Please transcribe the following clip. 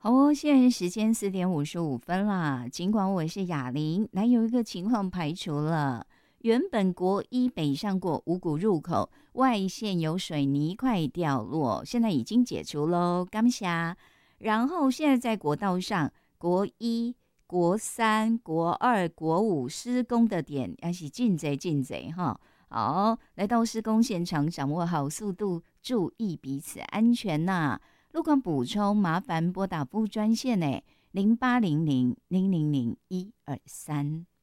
好哦，现在时间4:55啦。尽管我是哑铃，那有一个情况排除了。原本国一北上过五股入口外线有水泥块掉落，现在已经解除喽，感谢。然后现在在国道上，国一、国三、国二、国五施工的点要是进贼进贼哈。好，来到施工现场，掌握好速度，注意彼此安全呐、路况补充，麻烦拨打服务专线0800-000-123。